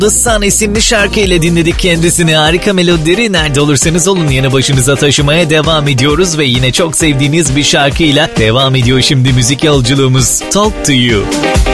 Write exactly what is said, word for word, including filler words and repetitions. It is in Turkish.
The Sun isimli şarkıyla dinledik kendisini. Harika melodileri, nerede olursanız olun yanı başınıza taşımaya devam ediyoruz ve yine çok sevdiğiniz bir şarkıyla devam ediyor şimdi müzik yolculuğumuz. Talk to You.